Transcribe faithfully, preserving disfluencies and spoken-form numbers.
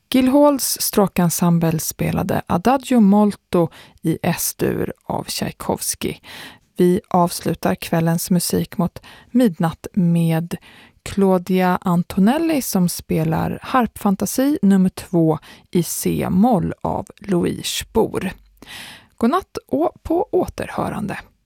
Guildhalls stråkensemble spelade Adagio molto i S-dur av Tchaikovsky. Vi avslutar kvällens musik mot midnatt med Claudia Antonelli som spelar harpfantasi nummer två i C-moll av Louis Spohr. Godnatt och på återhörande.